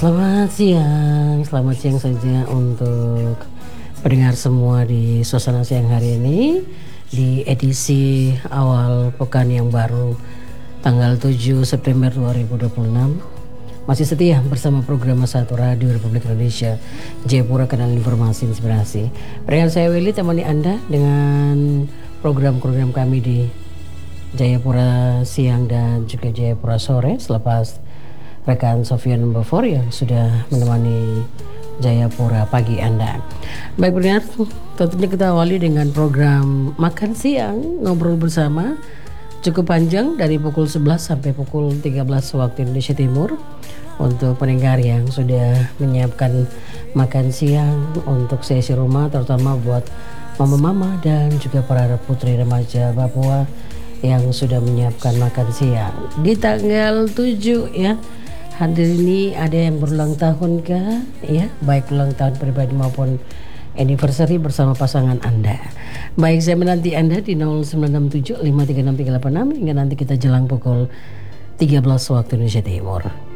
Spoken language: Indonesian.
Selamat siang saja untuk pendengar semua di suasana siang hari ini di edisi awal pekan yang baru tanggal 7 September 2026. Masih setia bersama program Satu Radio Republik Indonesia Jayapura, kanal informasi inspirasi. Pendengar saya Willy temani Anda dengan program-program kami di Jayapura siang dan juga Jayapura sore, selepas rekan Sofian Bafor yang sudah menemani Jayapura pagi Anda. Baik pendengar, tentunya kita awali dengan program makan siang, ngobrol bersama, cukup panjang dari pukul 11 sampai pukul 13 waktu Indonesia Timur. Untuk pendengar yang sudah menyiapkan makan siang untuk sesi rumah, terutama buat mama-mama dan juga para putri remaja Papua yang sudah menyiapkan makan siang di tanggal 7 ya. Hadir ini ada yang berulang tahun kah? Ya, baik ulang tahun pribadi maupun anniversary bersama pasangan Anda. Baik, saya menanti Anda di 0967 536 386 hingga nanti kita jelang pukul 13 waktu Indonesia Timur.